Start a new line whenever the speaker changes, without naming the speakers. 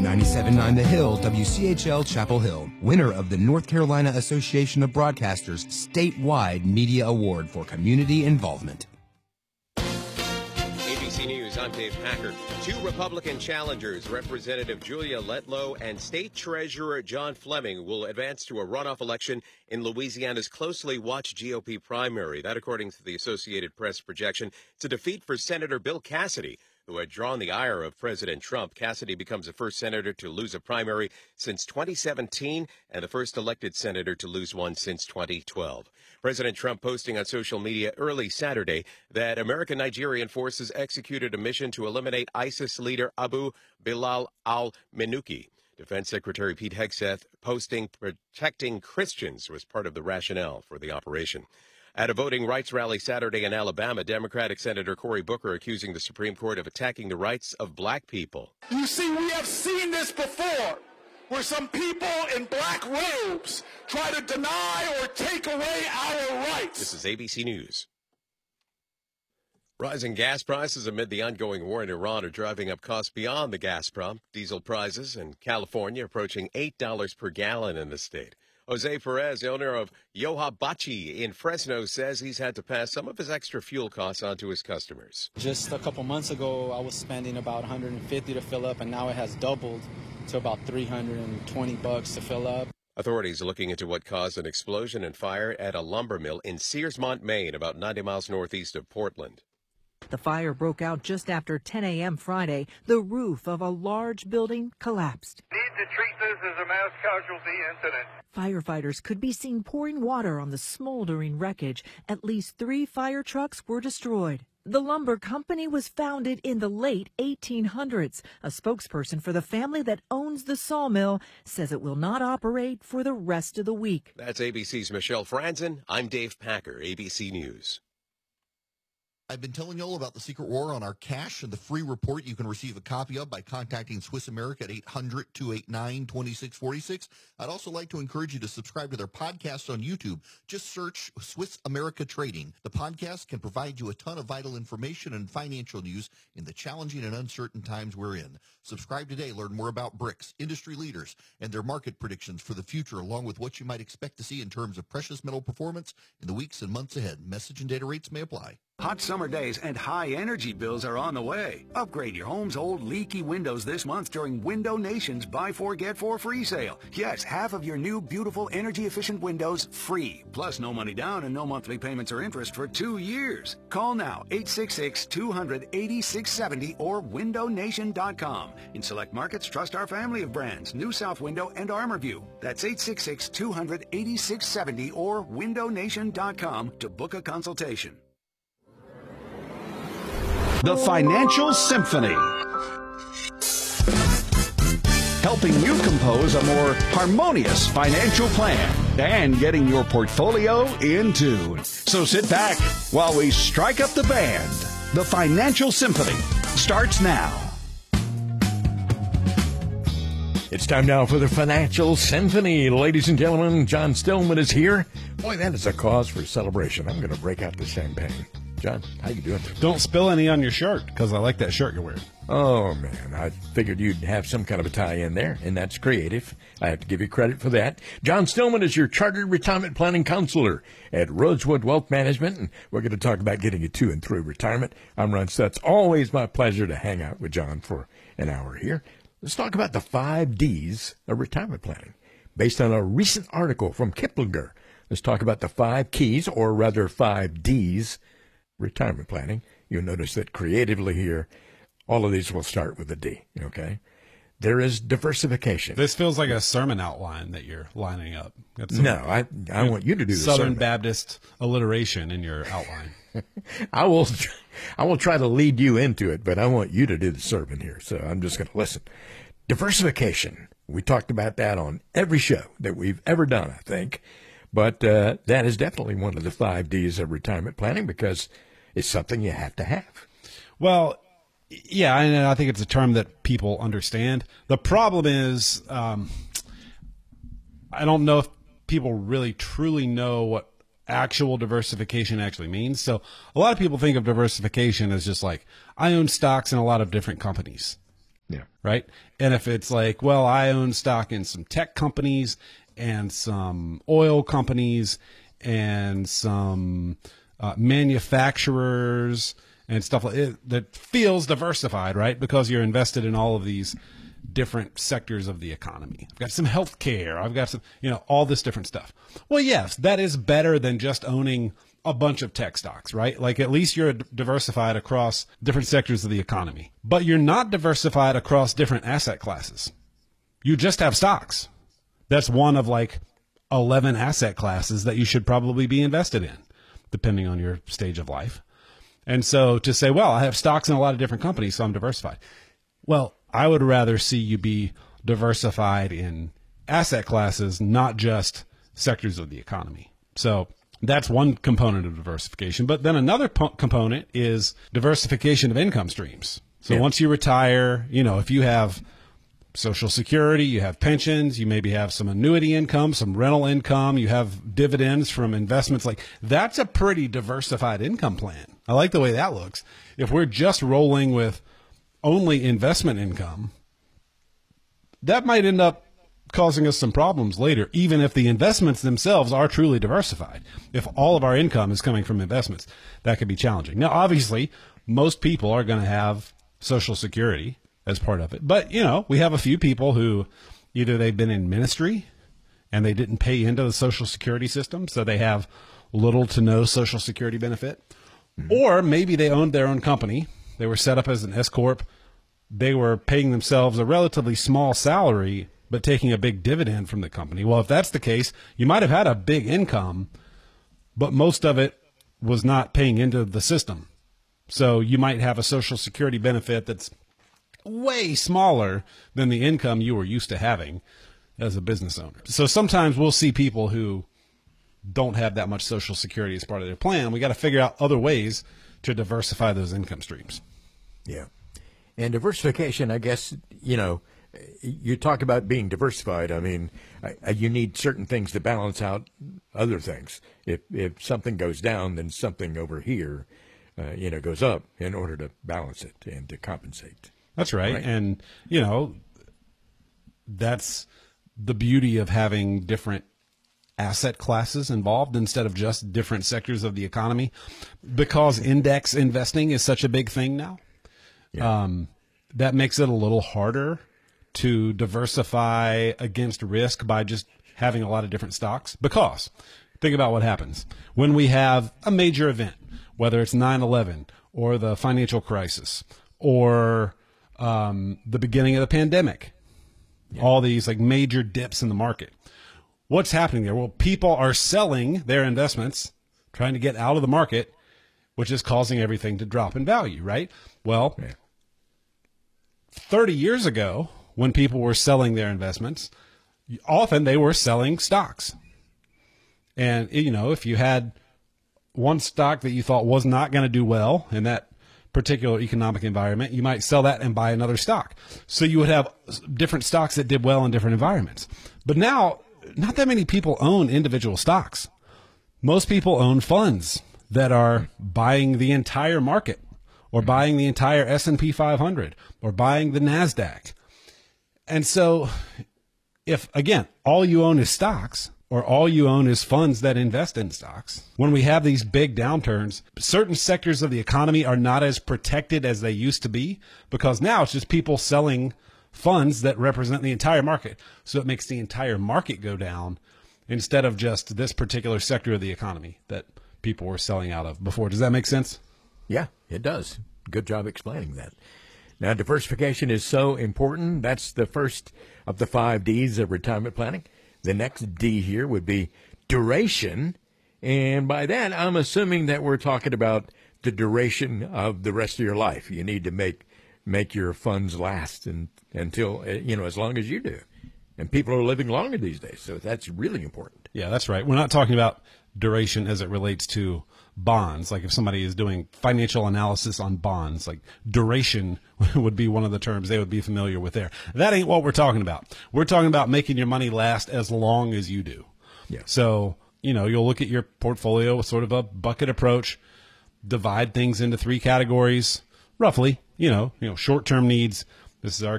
97.9 The Hill, WCHL Chapel Hill, winner of the North Carolina Association of Broadcasters statewide media award for community involvement.
ABC News, I'm Dave Packer. Two Republican challengers, Representative Julia Letlow and State Treasurer John Fleming, will advance to a runoff election in Louisiana's closely watched GOP primary. That, according to the Associated Press projection, it's a defeat for Senator Bill Cassidy, who had drawn the ire of President Trump. Cassidy becomes the first senator to lose a primary since 2017 and the first elected senator to lose one since 2012. President Trump posting on social media early Saturday that American Nigerian forces executed a mission to eliminate ISIS leader Abu Bilal al-Minuki. Defense Secretary Pete Hegseth posting protecting Christians was part of the rationale for the operation. At a voting rights rally Saturday in Alabama, Democratic Senator Cory Booker accusing the Supreme Court of attacking the rights of black people.
You see, we have seen this before, where some people in black robes try to deny or take away our rights.
This is ABC News. Rising gas prices amid the ongoing war in Iran are driving up costs beyond the gas pump. Diesel prices in California approaching $8 per gallon in the state. Jose Perez, the owner of Yohabachi in Fresno, says he's had to pass some of his extra fuel costs on to his customers.
Just a couple months ago, I was spending about $150 to fill up, and now it has doubled to about $320 to fill up.
Authorities are looking into what caused an explosion and fire at a lumber mill in Searsmont, Maine, about 90 miles northeast of Portland.
The fire broke out just after 10 a.m. Friday. The roof of a large building collapsed.
Need to treat this as a mass casualty incident.
Firefighters could be seen pouring water on the smoldering wreckage. At least 3 fire trucks were destroyed. The lumber company was founded in the late 1800s. A spokesperson for the family that owns the sawmill says it will not operate for the rest of the week.
That's ABC's Michelle Franzen. I'm Dave Packer, ABC News.
I've been telling you all about the secret war on our cash and the free report you can receive a copy of by contacting Swiss America at 800-289-2646. I'd also like to encourage you to subscribe to their podcast on YouTube. Just search Swiss America Trading. The podcast can provide you a ton of vital information and financial news in the challenging and uncertain times we're in. Subscribe today. Learn more about BRICS, industry leaders, and their market predictions for the future, along with what you might expect to see in terms of precious metal performance in the weeks and months ahead. Message and data rates may apply.
Hot summer days and high energy bills are on the way. Upgrade your home's old leaky windows this month during Window Nation's Buy 4 Get 4 free sale. Yes, half of your new beautiful energy efficient windows free. Plus no money down and no monthly payments or interest for 2 years. Call now 866-200-8670 or windownation.com. In select markets, trust our family of brands, New South Window and ArmorView. That's 866-200-8670 or windownation.com to book a consultation.
The Financial Symphony, helping you compose a more harmonious financial plan and getting your portfolio in tune. So sit back while we strike up the band. The Financial Symphony starts now.
It's time now for the Financial Symphony. Ladies and gentlemen, John Stillman is here. Boy, that is a cause for celebration. I'm going to break out the champagne. John, how you doing?
Don't spill any on your shirt, because I like that shirt you're wearing.
Oh, man, I figured you'd have some kind of a tie in there, and that's creative. I have to give you credit for that. John Stillman is your Chartered Retirement Planning Counselor at Rosewood Wealth Management, and we're going to talk about getting you to and through retirement. I'm Ron Stutz. Always my pleasure to hang out with John for an hour here. Let's talk about the 5 Ds of retirement planning. Based on a recent article from Kiplinger, let's talk about the 5 keys, or rather 5 Ds, retirement planning. You'll notice that creatively here, all of these will start with a D, okay? There is diversification.
This feels like a sermon outline that you're lining up.
No, I want you to do the
Southern Baptist alliteration in your outline.
I will try to lead you into it, but I want you to do the sermon here, so I'm just going to listen. Diversification. We talked about that on every show that we've ever done, I think. But that is definitely one of the 5 Ds of retirement planning, because it's something you have to have.
Well, yeah, and I think it's a term that people understand. The problem is I don't know if people really truly know what actual diversification actually means. So a lot of people think of diversification as just like, I own stocks in a lot of different companies.
Yeah.
Right. And if it's like, well, I own stock in some tech companies and some oil companies and some manufacturers and stuff like it, that feels diversified, right? Because you're invested in all of these different sectors of the economy. I've got some healthcare. I've got some, all this different stuff. Well, yes, that is better than just owning a bunch of tech stocks, right? Like at least you're diversified across different sectors of the economy, but you're not diversified across different asset classes. You just have stocks. That's one of like 11 asset classes that you should probably be invested in, depending on your stage of life. And so to say, well, I have stocks in a lot of different companies, so I'm diversified. Well, I would rather see you be diversified in asset classes, not just sectors of the economy. So that's one component of diversification. But then another component is diversification of income streams. So once you retire, if you have Social Security, you have pensions, you maybe have some annuity income, some rental income, you have dividends from investments. Like that's a pretty diversified income plan. I like the way that looks. If we're just rolling with only investment income, that might end up causing us some problems later, even if the investments themselves are truly diversified. If all of our income is coming from investments, that could be challenging. Now, obviously, most people are going to have Social Security as part of it. But, we have a few people who either they've been in ministry and they didn't pay into the Social Security system, so they have little to no Social Security benefit. Or maybe they owned their own company. They were set up as an S-Corp. They were paying themselves a relatively small salary, but taking a big dividend from the company. Well, if that's the case, you might have had a big income, but most of it was not paying into the system. So you might have a Social Security benefit that's way smaller than the income you were used to having as a business owner. So sometimes we'll see people who don't have that much Social Security as part of their plan. We got to figure out other ways to diversify those income streams.
Yeah. And diversification, I guess, you talk about being diversified. I mean, you need certain things to balance out other things. If something goes down, then something over here, goes up in order to balance it and to compensate.
That's right. And, that's the beauty of having different asset classes involved instead of just different sectors of the economy, because index investing is such a big thing now. Yeah. That makes it a little harder to diversify against risk by just having a lot of different stocks. Because think about what happens when we have a major event, whether it's 9/11 or the financial crisis or the beginning of the pandemic, all these like major dips in the market. What's happening there? Well, people are selling their investments, trying to get out of the market, which is causing everything to drop in value, right? Well, 30 years ago, when people were selling their investments, often they were selling stocks. And, if you had one stock that you thought was not going to do well in that particular economic environment, you might sell that and buy another stock. So you would have different stocks that did well in different environments. But now, not that many people own individual stocks. Most people own funds that are buying the entire market or buying the entire S&P 500 or buying the NASDAQ. And so if, again, all you own is stocks or all you own is funds that invest in stocks, when we have these big downturns, certain sectors of the economy are not as protected as they used to be, because now it's just people selling funds that represent the entire market. So it makes the entire market go down instead of just this particular sector of the economy that people were selling out of before. Does that make sense?
Yeah, it does. Good job explaining that. Now, diversification is so important. That's the first of the 5 Ds of retirement planning. The next D here would be duration. And by that, I'm assuming that we're talking about the duration of the rest of your life. You need to make your funds last until, as long as you do. And people are living longer these days, so that's really important.
Yeah, that's right. We're not talking about duration as it relates to bonds. Like if somebody is doing financial analysis on bonds, like duration would be one of the terms they would be familiar with there. That ain't what we're talking about. We're talking about making your money last as long as you do.
Yeah.
So, you'll look at your portfolio with sort of a bucket approach, divide things into 3 categories, roughly, short-term needs. This is our